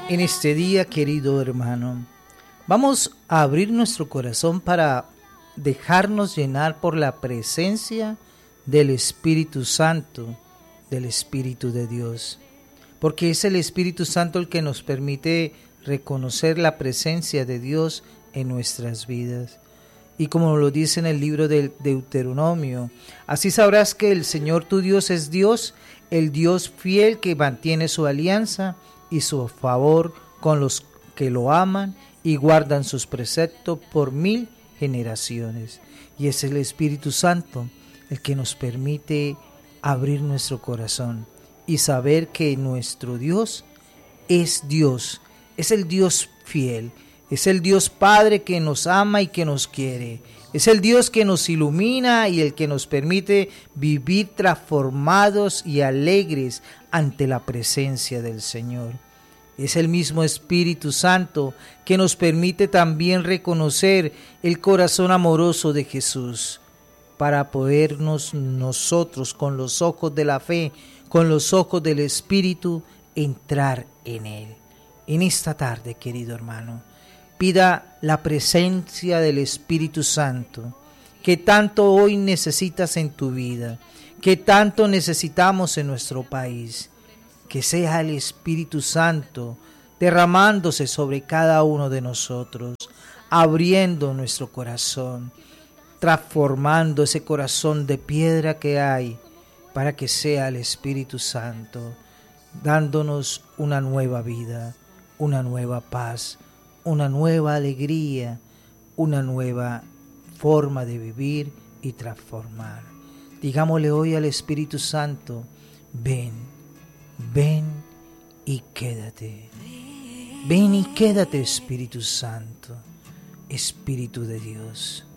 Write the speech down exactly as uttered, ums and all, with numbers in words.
En este día, querido hermano, vamos a abrir nuestro corazón para dejarnos llenar por la presencia del Espíritu Santo, del Espíritu de Dios, porque es el Espíritu Santo el que nos permite reconocer la presencia de Dios en nuestras vidas. Y como lo dice en el libro del Deuteronomio, así sabrás que el Señor tu Dios es Dios, el Dios fiel que mantiene su alianza y su favor con los que lo aman y guardan sus preceptos por mil generaciones. Y es el Espíritu Santo el que nos permite abrir nuestro corazón y saber que nuestro Dios es Dios, es el Dios fiel, es el Dios Padre que nos ama y que nos quiere. Es el Dios que nos ilumina y el que nos permite vivir transformados y alegres ante la presencia del Señor. Es el mismo Espíritu Santo que nos permite también reconocer el corazón amoroso de Jesús para podernos nosotros con los ojos de la fe, con los ojos del Espíritu, entrar en Él. En esta tarde, querido hermano, pida la presencia del Espíritu Santo, que tanto hoy necesitas en tu vida, que tanto necesitamos en nuestro país. Que sea el Espíritu Santo derramándose sobre cada uno de nosotros, abriendo nuestro corazón, transformando ese corazón de piedra que hay, para que sea el Espíritu Santo, dándonos una nueva vida, una nueva paz, una nueva alegría, una nueva forma de vivir y transformar. Digámosle hoy al Espíritu Santo, ven, ven y quédate. Ven y quédate, Espíritu Santo, Espíritu de Dios.